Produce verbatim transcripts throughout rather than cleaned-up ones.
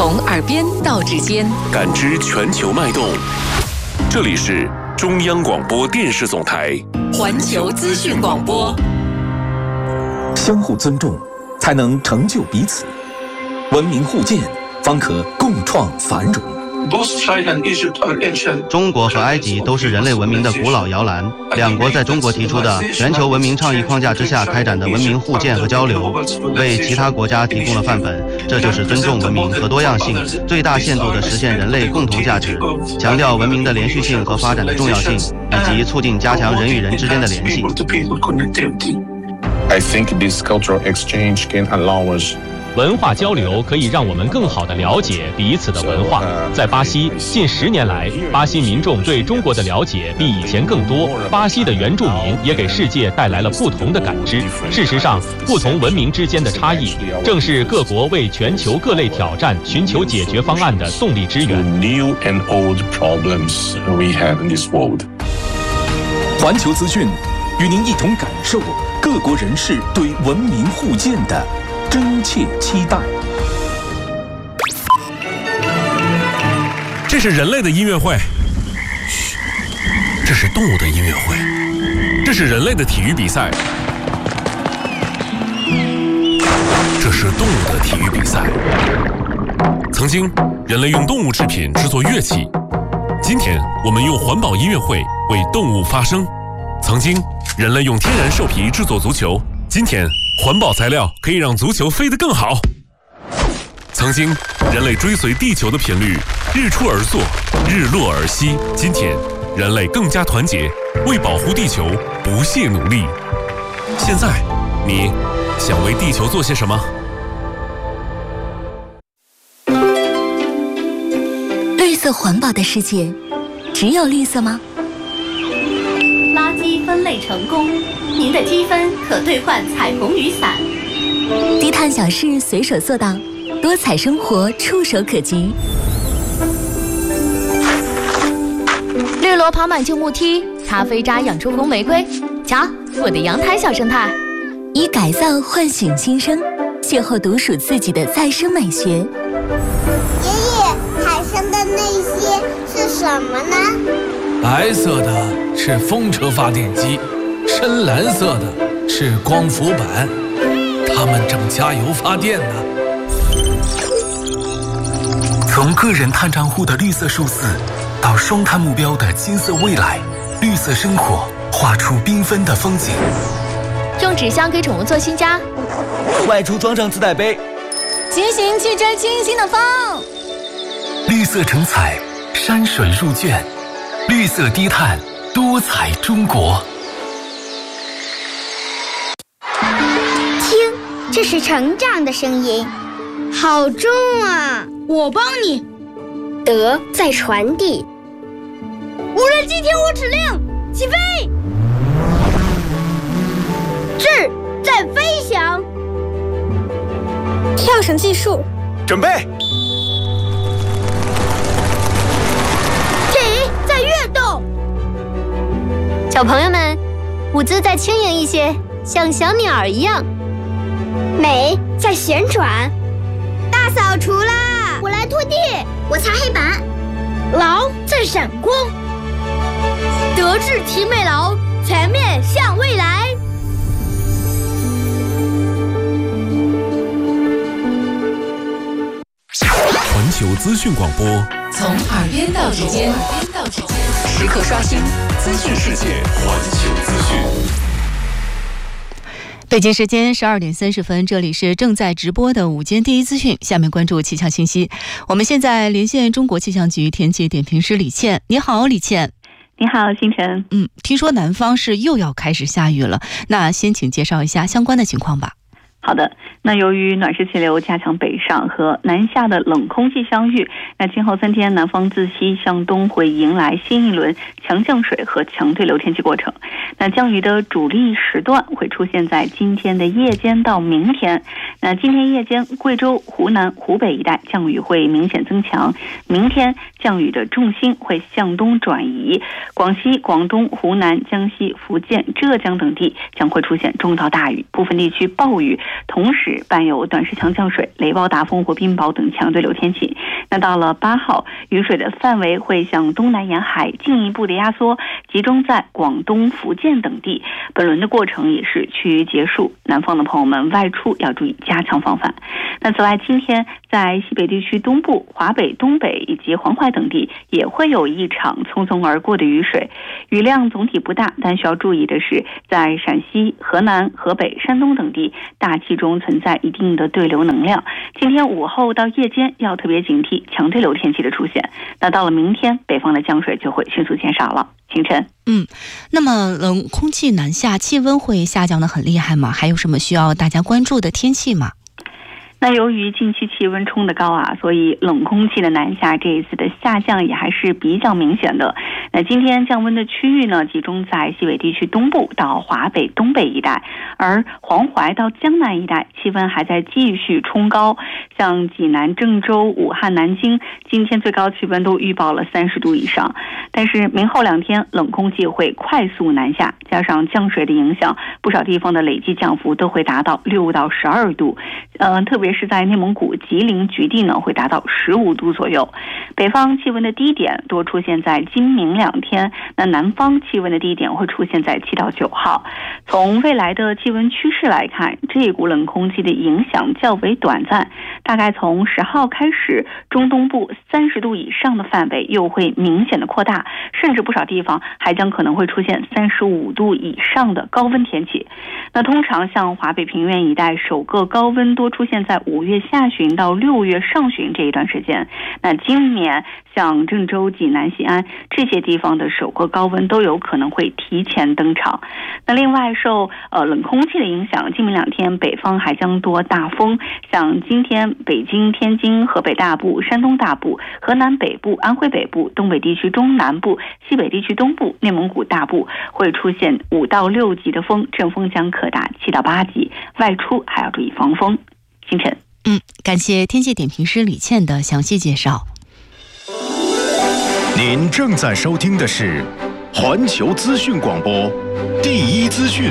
从耳边到指尖， 感知全球脉动。这里是中央广播电视总台环球资讯广播。 相互尊重，才能成就彼此；文明互鉴，方可共创繁荣。 中国和埃及都是人类文明的古老摇篮，两国在中国提出的全球文明倡议框架之下开展的文明互鉴和交流，为其他国家提供了范本。这就是尊重文明和多样性，最大限度地实现人类共同价值，强调文明的连续性和发展的重要性，以及促进加强人与人之间的联系。 I think this cultural exchange can allow us 文化交流可以让我们更好地了解彼此的文化。在巴西，近十年来，巴西民众对中国的了解比以前更多。巴西的原住民也给世界带来了不同的感知。事实上，不同文明之间的差异，正是各国为全球各类挑战寻求解决方案的动力之源。 new and old problems we have in this world. 环球资讯与您一同感受各国人士对文明互鉴的真切期待。 这是人类的音乐会，嘘，这是动物的音乐会，这是人类的体育比赛，这是动物的体育比赛。曾经，人类用动物制品制作乐器，今天我们用环保音乐会为动物发声。曾经，人类用天然兽皮制作足球，今天环保材料可以让足球飞得更好。曾经，人类追随地球的频率，日出而作，日落而息。今天，人类更加团结，为保护地球不懈努力。现在，你想为地球做些什么？ 绿色环保的世界，只有绿色吗？ 垃圾分类成功，您的积分可兑换彩虹雨伞。 低碳小事随手做到，多彩生活触手可及。 绿萝跑满旧木梯，咖啡渣养出红玫瑰。瞧，我的阳台小生态。 以改造唤醒新生，邂逅独属自己的再生美学。爷爷，海上的那些是什么呢？ 白色的是风车发电机，深蓝色的是光伏板，它们正加油发电呢。 从个人碳账户的绿色数字，到双碳目标的金色未来，绿色生活画出缤纷的风景。 用纸箱给宠物做新家， 外出装上自带杯， 骑行去追清新的风。 绿色成彩，山水入卷。绿色低碳，多彩中国。 听，这是成长的声音，好重啊！ 我帮你。 德在传递。 无人机听我指令，起飞。 智在飞翔。跳绳计数， 准备。 小朋友们，舞姿再轻盈一些，像小鸟儿一样。 美在旋转。大扫除啦！我来拖地，我擦黑板。 劳在闪光。德智体美劳，全面向未来。 环球资讯广播， 从耳边到指尖，时刻刷新资讯世界。 环球资讯。 北京时间十二点三十分，这里是正在直播的午间第一资讯。下面关注气象信息。我们现在连线中国气象局天气点评师李倩。你好，李倩。 你好，星辰。 嗯，听说南方是又要开始下雨了，那先请介绍一下相关的情况吧。 好的，那由于暖湿气流加强北上和南下的冷空气相遇，那今后三天南方自西向东会迎来新一轮强降水和强对流天气过程。那降雨的主力时段会出现在今天的夜间到明天。那今天夜间，贵州、湖南、湖北一带降雨会明显增强，明天降雨的重心会向东转移，广西、广东、湖南、江西、福建、浙江等地将会出现中到大雨，部分地区暴雨同时伴有短时强降水、雷暴大风或冰雹等强对流天气。那到了八号，雨水的范围会向东南沿海进一步的压缩，集中在广东、福建等地。本轮的过程也是趋于结束，南方的朋友们外出要注意加强防范。那此外，今天在西北地区东部、华北、东北以及黄淮等地也会有一场匆匆而过的雨水，雨量总体不大，但需要注意的是，在陕西、河南、河北、山东等地，大气中存在一定的对流能量。今天午后到夜间要特别警惕强对流天气的出现。那到了明天，北方的降水就会迅速减少了。清晨， 嗯，那么冷空气南下，气温会下降得很厉害吗？还有什么需要大家关注的天气吗？ 那由于近期气温冲得高啊，所以冷空气的南下这一次的下降也还是比较明显的。那今天降温的区域呢，集中在西北地区东部到华北、东北一带，而黄淮到江南一带气温还在继续冲高，像济南、郑州、武汉、南京，今天最高气温都预报了三十度以上。但是明后两天冷空气会快速南下，加上降水的影响，不少地方的累计降幅都会达到六到十二度，呃，特别是在内蒙古、吉林、菊地呢，会达到十五度左右。北方气温的低点多出现在今明两天，那南方气温的低点会出现在七到九号。从未来的气温趋势来看，这一股冷空气的影响较为短暂，大概从十号开始，中东部三十度以上的范围又会明显的扩大，甚至不少地方还将可能会出现三十五度以上的高温天气。那通常像华北平原一带，首个高温多出现在五月下旬到六月上旬这一段时间。那今年像郑州、济南、西安这些地方的首个高温都有可能会提前登场。那另外受呃冷空气的影响，今明两天北方还将多大风，像今天北京、天津、河北大部、山东大部、河南北部、安徽北部、东北地区中南部、西北地区东部、内蒙古大部会出现五到六级的风，阵风将可达七到八级，外出还要注意防风。清晨， 嗯，感谢天气点评师李倩的详细介绍。 您正在收听的是环球资讯广播第一资讯。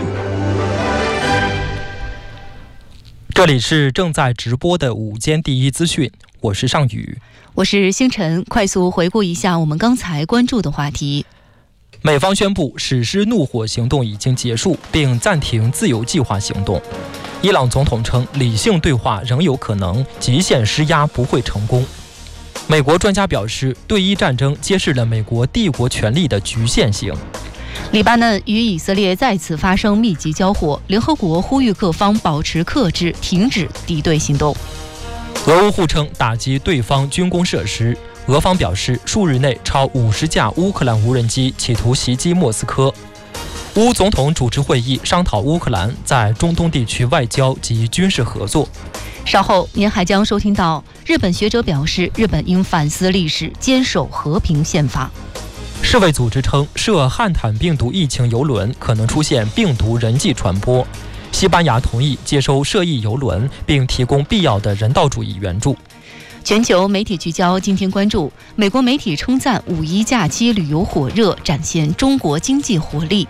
这里是正在直播的午间第一资讯，我是尚宇， 我是星辰。快速回顾一下我们刚才关注的话题。 美方宣布实施怒火行动已经结束，并暂停自由计划行动。伊朗总统称，理性对话仍有可能，极限施压不会成功。美国专家表示，对伊战争揭示了美国帝国权力的局限性。 黎巴嫩与以色列再次发生密集交火，联合国呼吁各方保持克制，停止敌对行动。 俄乌互称打击对方军工设施，俄方表示，数日内超五十架乌克兰无人机企图袭击莫斯科。乌总统主持会议，商讨乌克兰在中东地区外交及军事合作。 稍后您还将收听到，日本学者表示，日本应反思历史，坚守和平宪法。 世卫组织称，涉汉坦病毒疫情邮轮可能出现病毒人际传播。西班牙同意接收涉疫邮轮，并提供必要的人道主义援助。 全球媒体聚焦，今天关注美国媒体称赞五一假期旅游火热，展现中国经济活力。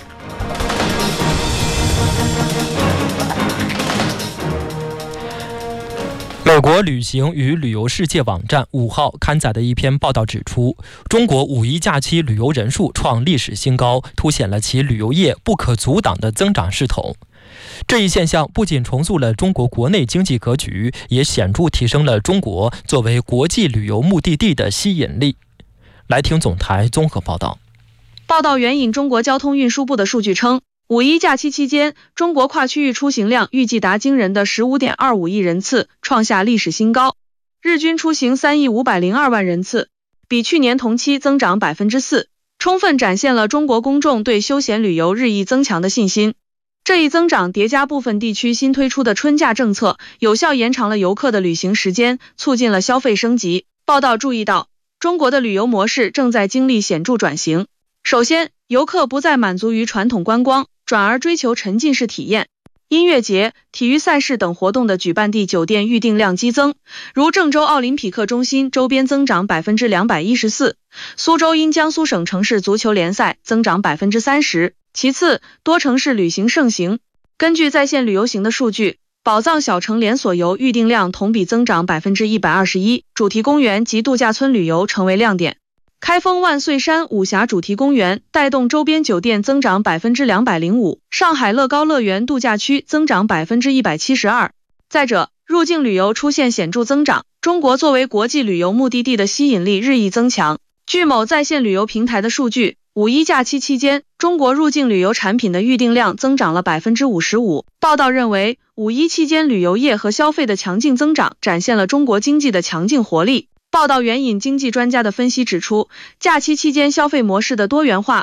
美国旅行与旅游世界网站五号刊载的一篇报道指出，中国五一假期旅游人数创历史新高，凸显了其旅游业不可阻挡的增长势头。这一现象不仅重塑了中国国内经济格局，也显著提升了中国作为国际旅游目的地的吸引力。来听总台综合报道。 报道援引中国交通运输部的数据称，五一假期期间，中国跨区域出行量预计达惊人的 十五点二五亿人次，创下历史新高，日均出行三亿五百零二万人次，比去年同期增长 百分之四， 充分展现了中国公众对休闲旅游日益增强的信心。这一增长叠加部分地区新推出的春假政策，有效延长了游客的旅行时间，促进了消费升级。报道注意到，中国的旅游模式正在经历显著转型。首先，游客不再满足于传统观光，转而追求沉浸式体验。音乐节、体育赛事等活动的举办地酒店预订量激增，如郑州奥林匹克中心周边增长 百分之两百一十四， 苏州因江苏省城市足球联赛增长 百分之三十。其次，多城市旅行盛行。根据在线旅游行的数据， 宝藏小城连锁游预订量同比增长 百分之一百二十一， 主题公园及度假村旅游成为亮点。开封万岁山武侠主题公园带动周边酒店增长 百分之两百零五， 上海乐高乐园度假区增长 百分之一百七十二。 再者，入境旅游出现显著增长，中国作为国际旅游目的地的吸引力日益增强。据某在线旅游平台的数据，五一假期期间，中国入境旅游产品的预订量增长了 百分之五十五。 报道认为，五一期间旅游业和消费的强劲增长，展现了中国经济的强劲活力。报道援引经济专家的分析指出，假期期间消费模式的多元化